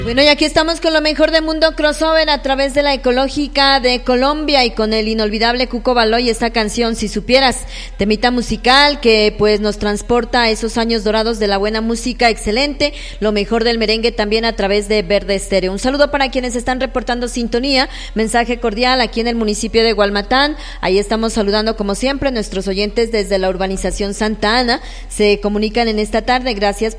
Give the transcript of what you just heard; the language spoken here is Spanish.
Bueno, y aquí estamos con lo mejor de Mundo Crossover a través de la Ecológica de Colombia y con el inolvidable Cuco Baloy, esta canción, Si Supieras, temita musical que pues nos transporta a esos años dorados de la buena música excelente, lo mejor del merengue también a través de Verde Estéreo. Un saludo para quienes están reportando sintonía, mensaje cordial aquí en el municipio de Gualmatán, ahí estamos saludando como siempre nuestros oyentes desde la urbanización Santa Ana, se comunican en esta tarde, gracias